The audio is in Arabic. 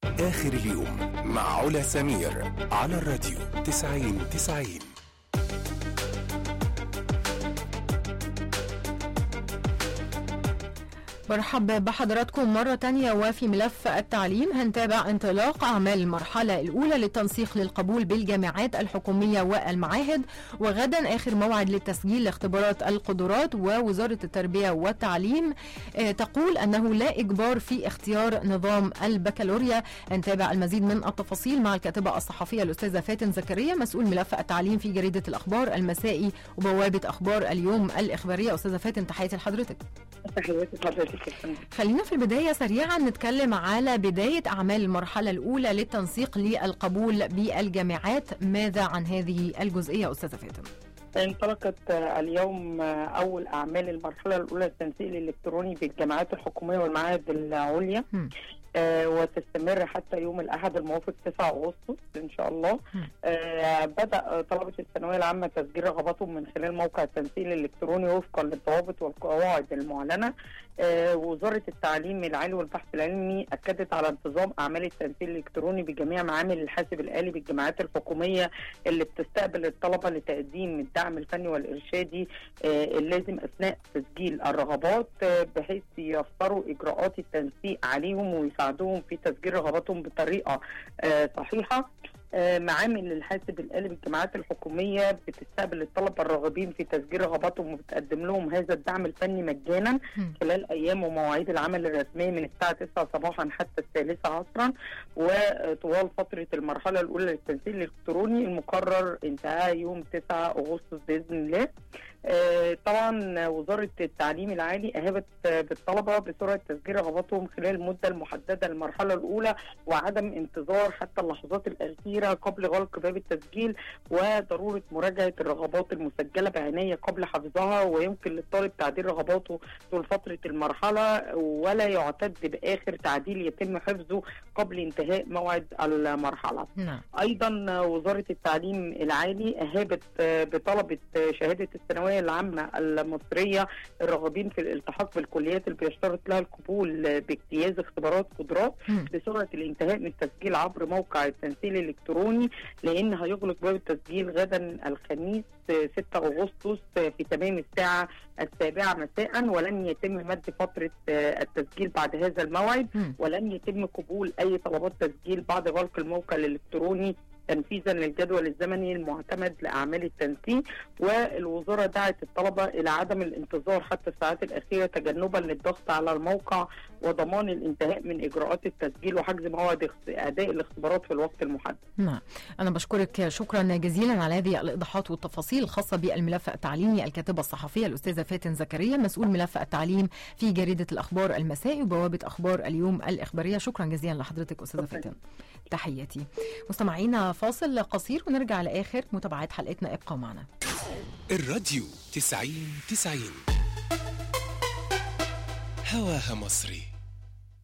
آخر اليوم مع علا سمير على الراديو 90-90. مرحبا بحضراتكم مرة تانية. وفي ملف التعليم هنتابع انطلاق أعمال المرحلة الأولى للتنسيق للقبول بالجامعات الحكومية والمعاهد، وغدا آخر موعد للتسجيل لاختبارات القدرات. ووزارة التربية والتعليم تقول أنه لا إجبار في اختيار نظام البكالوريا. هنتابع المزيد من التفاصيل مع الكاتبة الصحفية الأستاذة فاتن زكريا مسؤول ملف التعليم في جريدة الأخبار المسائي وبوابة أخبار اليوم الإخبارية. أستاذة فاتن تحياتي لحضرتك. تحياتي لحضرتك. خلينا في البداية سريعا نتكلم على بداية أعمال المرحلة الأولى للتنسيق للقبول بالجامعات. ماذا عن هذه الجزئية أستاذة فاتن؟ انطلقت اليوم أول أعمال المرحلة الأولى للتنسيق الإلكتروني بالجامعات الحكومية والمعاهد العليا، وتستمر حتى يوم الأحد الموافق 9 أغسطس إن شاء الله. بدأ طلبة الثانوية العامة تسجيل رغباتهم من خلال موقع التنسيق الإلكتروني وفقا للضوابط والقواعد المعلنة. وزارة التعليم العالي والبحث العلمي أكدت على انتظام أعمال التنسيق الإلكتروني بجميع معامل الحاسب الآلي بالجامعات الحكومية اللي بتستقبل الطلبة لتقديم الدعم الفني والإرشادي اللازم أثناء تسجيل الرغبات، بحيث يفسروا إجراءات التنسيق عليهم ويساعدوهم في تسجيل رغباتهم بطريقة صحيحة. معامل الحاسب الآلي بالجامعات الحكومية بتستقبل الطلبة الراغبين في تسجيل رغباتهم وبتقدم لهم هذا الدعم الفني مجانا خلال أيام ومواعيد العمل الرسمية من الساعة 9 صباحا حتى 3 عصرا، وطوال فترة المرحلة الأولى للتنسيق الإلكتروني المقرر انتهاء يوم 9 أغسطس بإذن الله. طبعا وزارة التعليم العالي أهبت بالطلبة بسرعة تسجيل رغباتهم خلال المدة المحددة للمرحلة الأولى، وعدم انتظار حتى اللحظات الأخيرة قبل غلق باب التسجيل، وضرورة مراجعة الرغبات المسجلة بعناية قبل حفظها. ويمكن للطالب تعديل رغباته طول فترة المرحلة، ولا يعتد بآخر تعديل يتم حفظه قبل انتهاء موعد المرحلة. أيضا وزارة التعليم العالي أهبت بطلبة شهادة الثانوية العامة المصرية الراغبين في الالتحاق بالكليات اللي بيشترط لها القبول باجتياز اختبارات قدرات بسرعة الانتهاء من التسجيل عبر موقع التنسيق الإلكتروني، لأن هيغلق باب التسجيل غدا الخميس 6 أغسطس في تمام الساعة 7 مساء، ولن يتم مد فترة التسجيل بعد هذا الموعد، ولن يتم قبول أي طلبات تسجيل بعد غلق الموقع الإلكتروني تنفيذا للجدول الزمني المعتمد لأعمال التنسيق. والوزارة دعت الطلبة إلى عدم الانتظار حتى الساعات الأخيرة تجنبا للضغط على الموقع وضمان الانتهاء من إجراءات التسجيل وحجز موعد أداء الاختبارات في الوقت المحدد. نعم، أنا بشكرك شكرا جزيلا على هذه الإيضاحات والتفاصيل الخاصة بالملف التعليمي. الكاتبة الصحفية الأستاذة فاتن زكريا مسؤول ملف التعليم في جريدة الأخبار المسائي وبوابة أخبار اليوم الإخبارية. شكرا جزيلا لحضرتك أستاذة فاتن. تحياتي. مستمعينا فاصل قصير ونرجع لآخر متابعات حلقتنا. ابقوا معنا. الراديو 90-90 هواها مصري.